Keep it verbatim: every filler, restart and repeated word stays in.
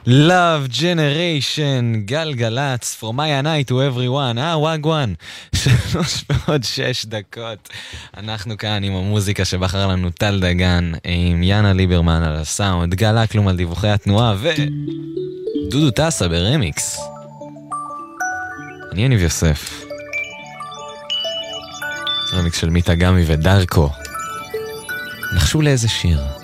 Love Generation, גלגלץ, From my night to everyone, אה, וואגואן, שלוש ועוד שש דקות. אנחנו כאן עם המוזיקה שבחר לנו טל דגן, עם יאנה ליברמן על הסאונד, גלה כלום על דיווחי התנועה, ודודו טסה ברמיקס. אני יניב יוסף. רמיקס של מיטה גמי ודרקו. נחשו לאיזה שיר.